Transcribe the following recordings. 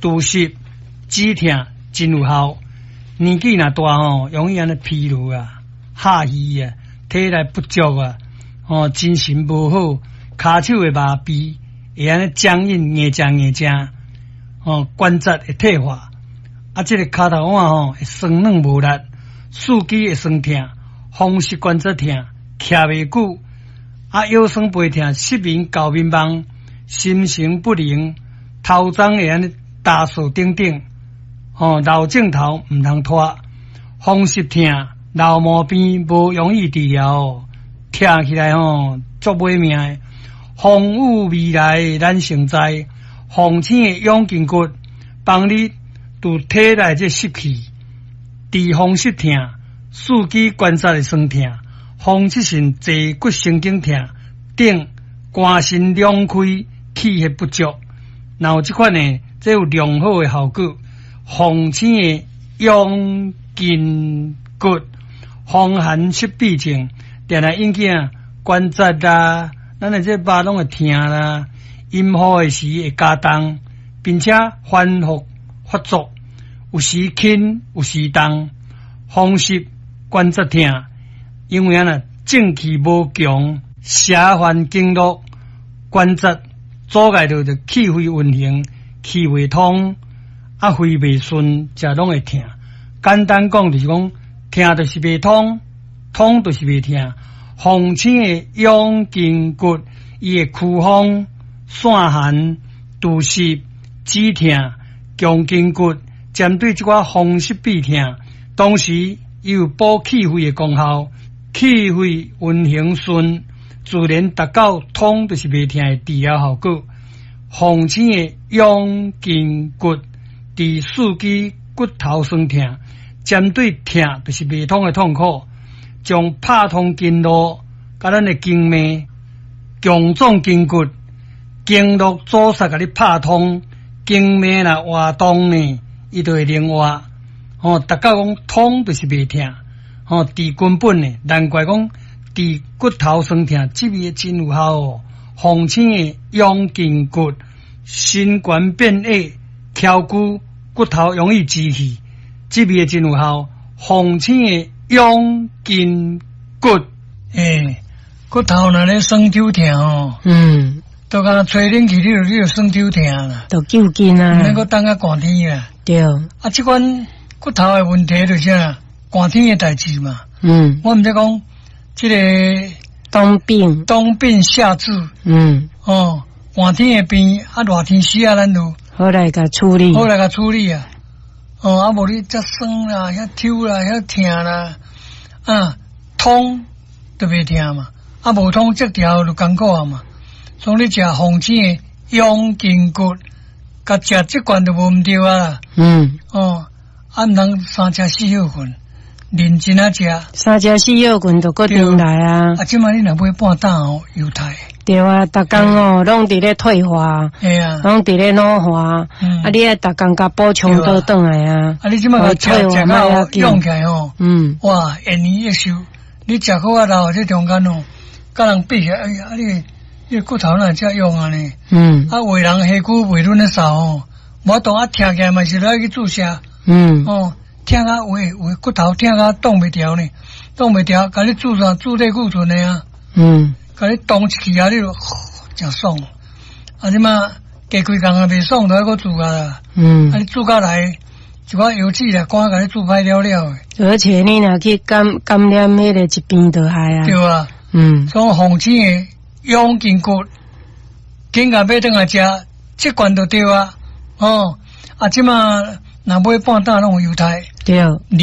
除湿止痛真有效。年纪若大容易安尼疲劳啊、下虚啊、体力不足啊、精神无好，骹手会麻痹，会安尼僵硬、硬正，关节会退化，这个骹头腕会酸软无力，四肢会酸痛，风湿关节痛，徛袂久，腰酸背痛，失眠、高眠梦，心神不宁，头鬃会安尼打扫等等，老镜头唔通拖，风湿痛、老毛病无容易治疗，听起来足袂命的。风雨未来咱承载，风清的养筋骨，帮你除体内这湿气，治风湿痛、四肢关节的酸痛、风湿性坐骨神经痛等，肝肾两开，气血不足，然后这款呢，这有良好的效果。风清的养筋骨，风寒湿痹症，定来引起关节啦。咱的这肉拢会痛啦，阴雨的时会加重，并且反复发作，有时轻，有时重，风湿关节痛，因为正气无强，邪烦经络，关节阻碍到气血运行，气未通，肺未顺，才拢会痛。简单讲就是讲，痛就是未通，通就是未痛。风清的养筋骨，伊会驱风、散寒、除湿、止痛、强筋骨，针对这个风湿痹痛，同时伊有补气血的功效，气血运行顺，自然达到通就是未痛的治疗效果。风清的养筋骨，治四肢骨头酸痛，针对痛就是未通的痛苦。将拍通经络，甲咱的经脉、强壮筋骨、经络阻塞，甲你拍通，经脉若活动呢，伊就会灵活。达到讲通就是袂痛，治根本呢，难怪讲治骨头酸痛，这味真有效哦。风清的养筋骨，心肝变矮、翘骨、骨头容易积气，这味真有效。风清的养筋骨，骨头若咧酸抽痛都甲吹冷气，你就酸抽痛啦， 都救筋啊， 能够当个寒天啦。 对， 这款骨头的问题就是寒天的代志嘛。我毋知讲这个冬病夏治，寒天的病热天时咱就好来甲处理啊。无你遮酸啦，遐抽啦，遐痛啦，通就袂痛嘛，无通这条就艰苦啊嘛。所以你食风清的养筋骨，甲食这罐就无毋对啊啦。毋通三吃四药粉，认真食。 三吃四药粉就搁转来啊。 即摆你若买半担犹太。 对啊，逐工拢伫咧退化，拢伫咧老化，你爱逐工甲补充倒转来啊。 你即摆个食到用起来哇，延年益寿。你食好老，这中间甲人比起来，哎呀，你骨头哪遮用啊呢？为人下骨未润的少无当听起来嘛是来去注射。听为骨头听动袂调呢，动袂调，甲你注类固醇的啊。甲你动一气你就真爽。即马加几工未爽，就还搁注啊。你注下来一寡油脂啦，赶甲你注歹了的。 而且你若去感染迄个疾病就害啊。 对啊。所以风清的养筋骨，紧甲买转来食，这罐就对啊。即马若买半担拢有犹太。 对。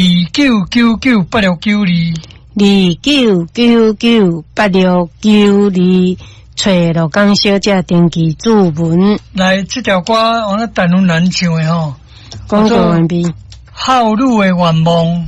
29998692。 29998692，找罗江小姐登记注文。 来，这条歌我那陈文兰唱的广告完毕。 好女的愿望。